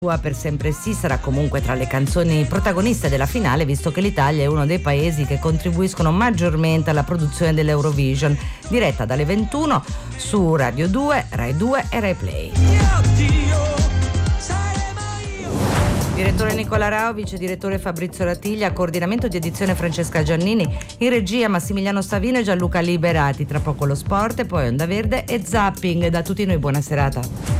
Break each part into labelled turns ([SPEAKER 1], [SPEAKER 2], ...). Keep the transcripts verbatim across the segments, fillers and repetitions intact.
[SPEAKER 1] Per sempre sì sarà comunque tra le canzoni protagoniste della finale, visto che l'Italia è uno dei paesi che contribuiscono maggiormente alla produzione dell'Eurovision, diretta dalle ventuno su Radio due, Rai due e Rai Play. Direttore Nicola Rao, vice direttore Fabrizio Ratiglia, coordinamento di edizione Francesca Giannini, in regia Massimiliano Savino e Gianluca Liberati. Tra poco lo sport e poi Onda Verde e Zapping. Da tutti noi buona serata.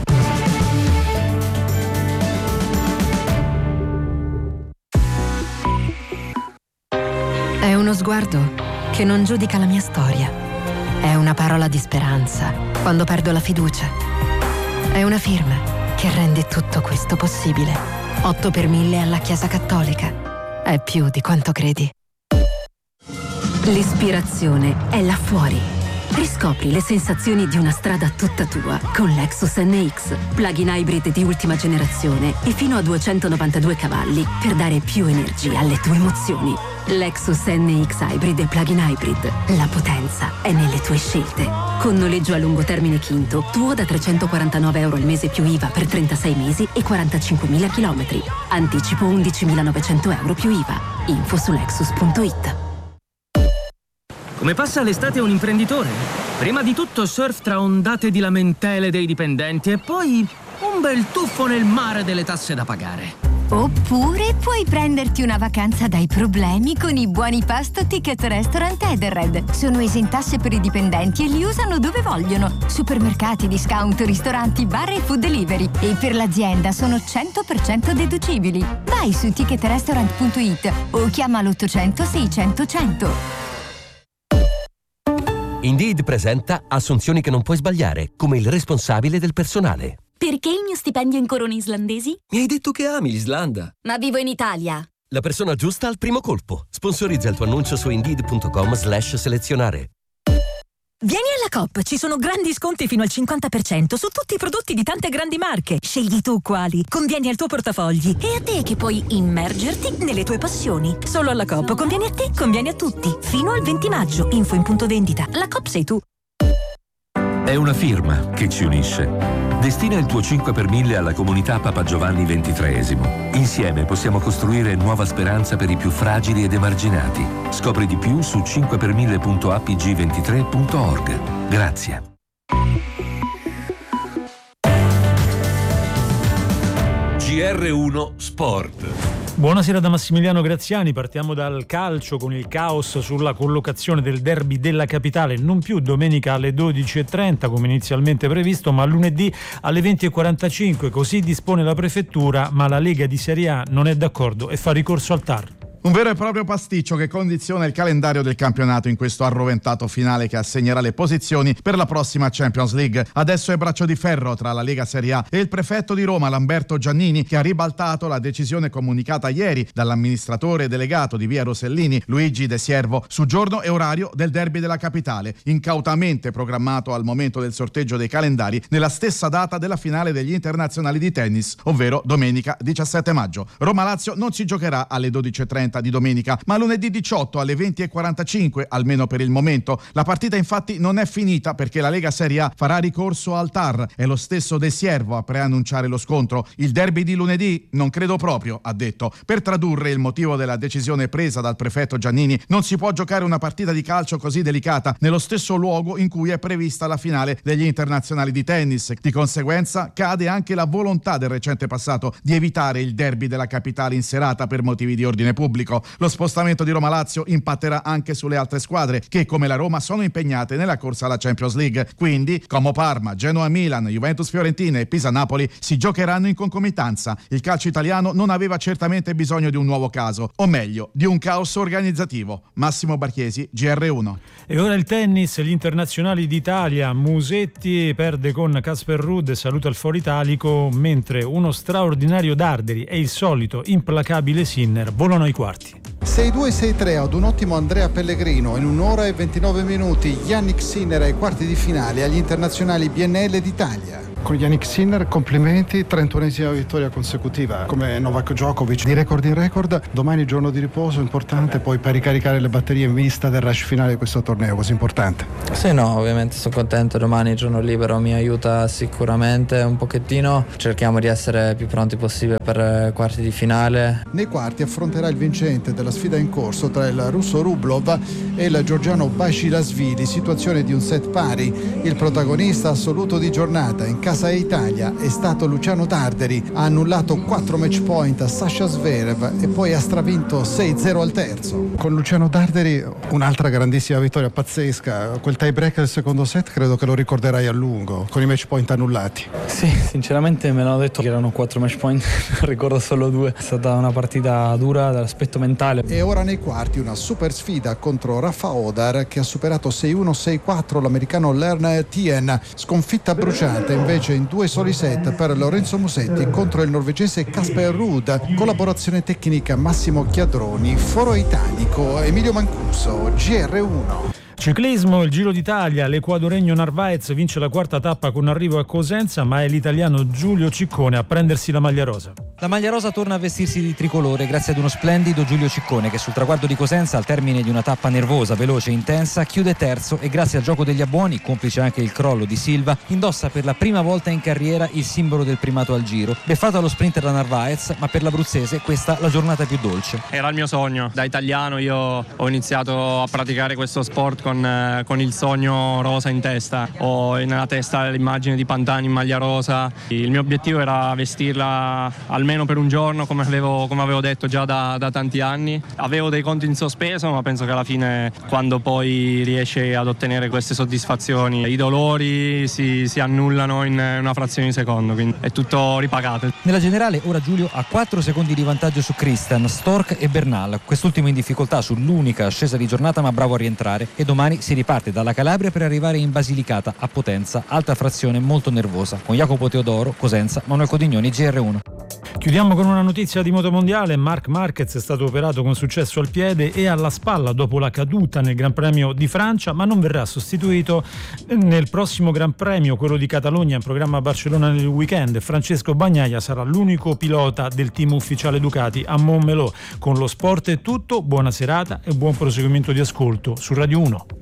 [SPEAKER 2] È uno sguardo che non giudica la mia storia. È una parola di speranza quando perdo la fiducia. È una firma che rende tutto questo possibile. otto per mille alla Chiesa Cattolica. È più di quanto credi. L'ispirazione è là fuori. Riscopri le sensazioni di una strada tutta tua con Lexus N X, plug-in hybrid di ultima generazione e fino a duecentonovantadue cavalli per dare più energia alle tue emozioni. Lexus N X Hybrid e plug-in hybrid. La potenza è nelle tue scelte. Con noleggio a lungo termine Quinto, tuo da trecentoquarantanove euro al mese più I V A per trentasei mesi e quarantacinquemila chilometri. Anticipo undicimilanovecento euro più I V A. Info su lexus punto it.
[SPEAKER 3] Come passa l'estate un imprenditore? Prima di tutto surf tra ondate di lamentele dei dipendenti e poi un bel tuffo nel mare delle tasse da pagare.
[SPEAKER 4] Oppure puoi prenderti una vacanza dai problemi con i buoni pasto Ticket Restaurant Edenred. Sono esentasse per i dipendenti e li usano dove vogliono. Supermercati, discount, ristoranti, bar e food delivery. E per l'azienda sono cento per cento deducibili. Vai su ticket restaurant punto it o chiama l'ottocento seicento cento.
[SPEAKER 5] Indeed presenta assunzioni che non puoi sbagliare, come il responsabile del personale.
[SPEAKER 6] Perché il mio stipendio in corone islandesi?
[SPEAKER 5] Mi hai detto che ami l'Islanda.
[SPEAKER 6] Ma vivo in Italia.
[SPEAKER 5] La persona giusta al primo colpo. Sponsorizza il tuo annuncio su indeed punto com slash selezionare.
[SPEAKER 7] Vieni alla Coop, ci sono grandi sconti fino al cinquanta per cento su tutti i prodotti di tante grandi marche. Scegli tu quali, convieni al tuo portafogli e a te che puoi immergerti nelle tue passioni. Solo alla Coop, convieni a te, convieni a tutti. Fino al venti maggio, info in punto vendita. La Coop sei tu.
[SPEAKER 8] È una firma che ci unisce. Destina il tuo cinque per mille alla comunità Papa Giovanni ventitreesimo. Insieme possiamo costruire nuova speranza per i più fragili ed emarginati. Scopri di più su cinque per mille punto a p g ventitré punto org. Grazie.
[SPEAKER 9] G R uno Sport.
[SPEAKER 10] Buonasera da Massimiliano Graziani, partiamo dal calcio con il caos sulla collocazione del derby della capitale, non più domenica alle dodici e trenta come inizialmente previsto, ma lunedì alle venti e quarantacinque, così dispone la prefettura, ma la Lega di Serie A non è d'accordo e fa ricorso al T A R.
[SPEAKER 11] Un vero e proprio pasticcio che condiziona il calendario del campionato in questo arroventato finale che assegnerà le posizioni per la prossima Champions League. Adesso è braccio di ferro tra la Lega Serie A e il prefetto di Roma Lamberto Giannini, che ha ribaltato la decisione comunicata ieri dall'amministratore delegato di via Rosellini Luigi De Siervo su giorno e orario del derby della capitale, incautamente programmato al momento del sorteggio dei calendari nella stessa data della finale degli internazionali di tennis, ovvero domenica diciassette maggio. Roma-Lazio non si giocherà alle dodici e trenta di domenica, ma lunedì diciotto alle venti e quarantacinque, almeno per il momento. La partita infatti non è finita perché la Lega Serie A farà ricorso al T A R. È lo stesso De Siervo a preannunciare lo scontro. Il derby di lunedì? Non credo proprio, ha detto. Per tradurre il motivo della decisione presa dal prefetto Giannini, non si può giocare una partita di calcio così delicata nello stesso luogo in cui è prevista la finale degli internazionali di tennis. Di conseguenza cade anche la volontà del recente passato di evitare il derby della capitale in serata per motivi di ordine pubblico. Lo spostamento di Roma-Lazio impatterà anche sulle altre squadre che, come la Roma, sono impegnate nella corsa alla Champions League. Quindi Como-Parma, Genoa-Milan, Juventus-Fiorentina e Pisa-Napoli si giocheranno in concomitanza. Il calcio italiano non aveva certamente bisogno di un nuovo caso, o meglio, di un caos organizzativo. Massimo Barchiesi, G R uno.
[SPEAKER 10] E ora il tennis, gli internazionali d'Italia. Musetti perde con Casper Ruud e saluta il Foro Italico, mentre uno straordinario Darderi e il solito implacabile Sinner volano ai quarti.
[SPEAKER 12] sei due sei tre ad un ottimo Andrea Pellegrino. In un'ora e ventinove minuti Yannick Sinner ai quarti di finale agli internazionali B N L d'Italia. Con Yannick Sinner complimenti, trentunesima vittoria consecutiva come Novak Djokovic, di record in record. Domani giorno di riposo importante poi per ricaricare le batterie in vista del rush finale di questo torneo così importante.
[SPEAKER 13] Sì, no, ovviamente sono contento, domani giorno libero mi aiuta sicuramente un pochettino, cerchiamo di essere più pronti possibile per quarti di finale.
[SPEAKER 12] Nei quarti affronterà il vincente della sfida in corso tra il russo Rublov e il georgiano Basilashvili, situazione di un set pari. Il protagonista assoluto di giornata in casa Italia è stato Luciano Darderi, ha annullato quattro match point a Sasha Zverev e poi ha stravinto sei zero al terzo. Con Luciano Darderi un'altra grandissima vittoria pazzesca, quel tie break del secondo set credo che lo ricorderai a lungo, con i match point annullati.
[SPEAKER 14] Sì, sinceramente me l'hanno detto che erano quattro match point, ricordo solo due, è stata una partita dura dall'aspetto mentale.
[SPEAKER 12] E ora nei quarti una super sfida contro Rafa Odar che ha superato sei uno sei quattro l'americano Lern Tien, sconfitta bruciante invece in due soli set per Lorenzo Musetti contro il norvegese Casper Ruud. Collaborazione tecnica Massimo Chiadroni, foro italico Emilio Mancuso, G R uno.
[SPEAKER 10] Ciclismo, il Giro d'Italia, l'equadoregno Narvaez vince la quarta tappa con arrivo a Cosenza, ma è l'italiano Giulio Ciccone a prendersi la maglia rosa.
[SPEAKER 15] La maglia rosa torna a vestirsi di tricolore grazie ad uno splendido Giulio Ciccone che sul traguardo di Cosenza, al termine di una tappa nervosa, veloce e intensa, chiude terzo e grazie al gioco degli abbuoni, complice anche il crollo di Silva, indossa per la prima volta in carriera il simbolo del primato al Giro. Beffato allo sprinter da Narvaez, ma per l'abruzzese questa la giornata più dolce.
[SPEAKER 16] Era il mio sogno, da italiano io ho iniziato a praticare questo sport con Con, con il sogno rosa in testa. Ho nella testa l'immagine di Pantani in maglia rosa. Il mio obiettivo era vestirla almeno per un giorno, come avevo, come avevo detto già da, da tanti anni. Avevo dei conti in sospeso, ma penso che alla fine, quando poi riesci ad ottenere queste soddisfazioni, i dolori si, si annullano in una frazione di secondo, quindi è tutto ripagato.
[SPEAKER 15] Nella generale ora Giulio ha quattro secondi di vantaggio su Christian, Stork e Bernal, quest'ultimo in difficoltà sull'unica ascesa di giornata ma bravo a rientrare, e domani si riparte dalla Calabria per arrivare in Basilicata a Potenza, alta frazione molto nervosa, con Jacopo Teodoro, Cosenza, Manuel Codignoni, G R uno.
[SPEAKER 10] Chiudiamo con una notizia di motomondiale. Marc Marquez è stato operato con successo al piede e alla spalla dopo la caduta nel Gran Premio di Francia, ma non verrà sostituito nel prossimo Gran Premio, quello di Catalogna, in programma a Barcellona nel weekend. Francesco Bagnaia sarà l'unico pilota del team ufficiale Ducati a Montmelò. Con lo sport è tutto, buona serata e buon proseguimento di ascolto su Radio uno.